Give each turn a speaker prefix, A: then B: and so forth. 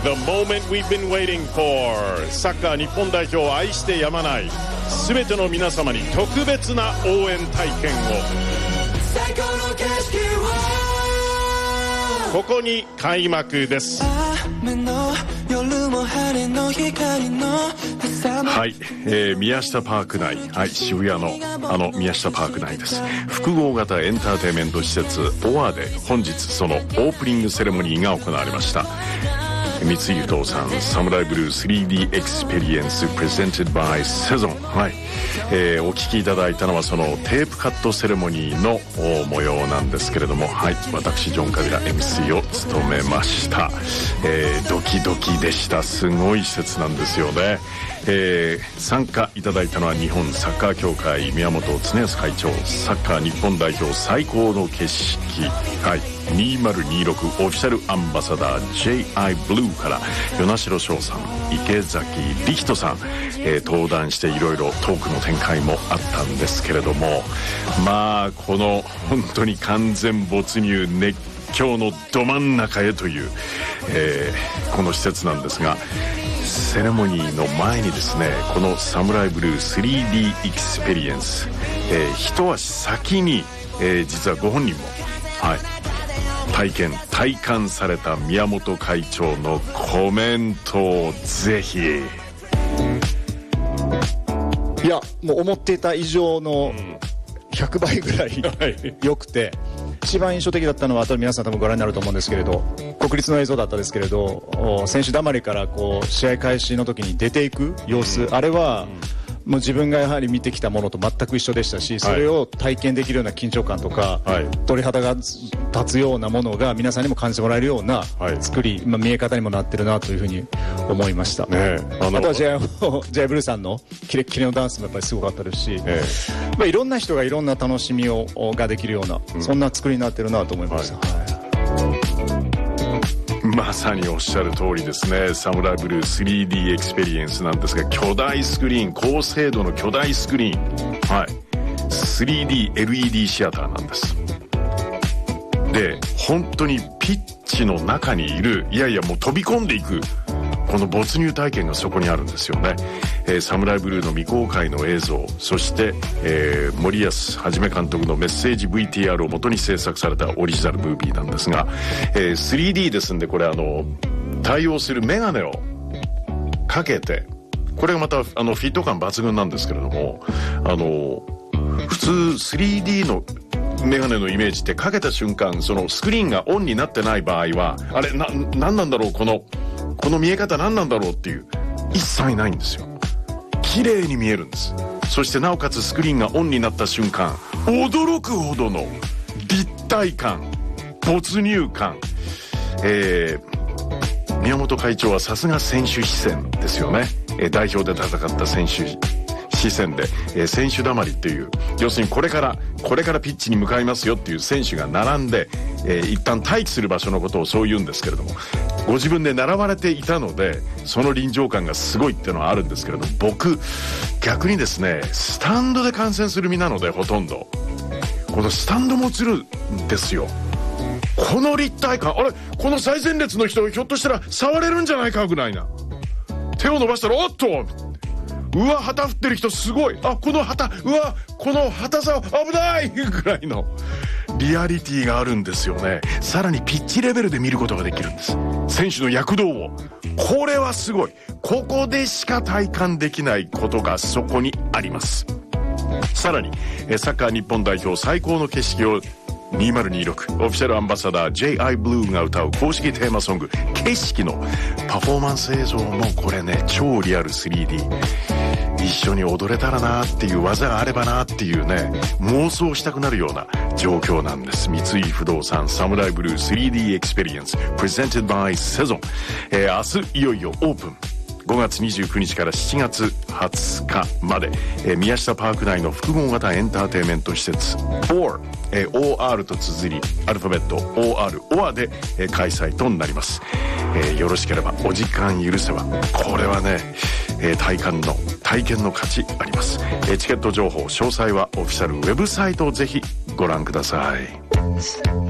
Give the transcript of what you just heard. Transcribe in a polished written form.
A: The moment we've been waiting for サッカー日本代表を愛してやまないすべての皆様に特別な応援体験を最高の景色をここに開幕です。はい、宮下パーク内、はい、渋谷の宮下パーク内です。複合型エンターテインメント施設オアで本日そのオープニングセレモニーが行われました。三井不動産サムライブルー 3D エクスペリエンス Presented by セゾン、はい、お聞きいただいたのはそのテープカットセレモニーの模様なんですけれども、はい、私ジョン・カビラ MC を務めました。ドキドキでした。すごい施設なんですよね。参加いただいたのは日本サッカー協会宮本恒康会長、サッカー日本代表最高の景色、はい、2026オフィシャルアンバサダー J.I. ブルーから与那城翔さん、池崎力人さん、登壇していろいろトークの展開もあったんですけれども、まあこの本当に完全没入熱狂のど真ん中へという、この施設なんですが、セレモニーの前にですね、このサムライブルー 3D エクスペリエンス、一足先に、実はご本人も、はい、体感された宮本会長のコメントをぜひ。
B: いやもう思っていた以上の100倍ぐらい良くて、一番印象的だったのは後で皆さん多分ご覧になると思うんですけれど、国立の映像だったんですけれど、選手だまりからこう試合開始の時に出ていく様子、あれはもう自分がやはり見てきたものと全く一緒でしたし、それを体験できるような緊張感とか、はい、鳥肌が立つようなものが皆さんにも感じてもらえるような作り、はい、見え方にもなってるなというふうに思いました、ね、あとはJ.I. ブルーさんのキレッキレのダンスもやっぱりすごかったですし、いろんな人がいろんな楽しみができるような、そんな作りになってるなと思いました、はい、
A: まさにおっしゃる通りですね。サムライブルー 3D エクスペリエンスなんですが、巨大スクリーン、高精度の巨大スクリーン、はい、3DLED シアターなんです。で本当にピッチの中にいる、いやいやもう飛び込んでいくこの没入体験がそこにあるんですよね。サムライブルーの未公開の映像、そして、森保一監督のメッセージ VTR を元に制作されたオリジナルムービーなんですが、3D ですんで、これ対応するメガネをかけて、これがまたフィット感抜群なんですけれども、普通 3D のメガネのイメージってかけた瞬間、そのスクリーンがオンになってない場合は、あれ何なんだろう、この見え方何なんだろうっていう、一切ないんですよ。綺麗に見えるんです。そしてなおかつスクリーンがオンになった瞬間、驚くほどの立体感、没入感、宮本会長はさすが選手視線ですよね。代表で戦った選手視線で、選手だまりっていう、要するにこれからピッチに向かいますよっていう選手が並んで、一旦待機する場所のことをそう言うんですけれども、ご自分で並ばれていたのでその臨場感がすごいっていうのはあるんですけれども、僕逆にですね、スタンドで観戦する身なので、ほとんどこのスタンドも映るんですよ。この立体感、あれこの最前列の人ひょっとしたら触れるんじゃないかぐらいな、手を伸ばしたらおっと、うわ旗振ってる人すごい、あこの旗、うわこの旗さ危ないぐらいのリアリティがあるんですよね。さらにピッチレベルで見ることができるんです、選手の躍動を。これはすごい。ここでしか体感できないことがそこにあります。さらにサッカー日本代表最高の景色を2026オフィシャルアンバサダー J.I. ブルーが歌う公式テーマソング景色のパフォーマンス映像もこれね、超リアル 3D、 一緒に踊れたらなっていう技があればなっていうね、妄想したくなるような状況なんです。三井不動産サムライブルー 3D エクスペリエンス Presented by セゾン、明日いよいよオープン、5月29日から7月20日まで、宮下パーク内の複合型エンターテインメント施設 OR と綴りアルファベット OR で、開催となります。よろしければお時間許せば、これはね、体験の価値あります。チケット情報詳細はオフィシャルウェブサイトをぜひご覧ください。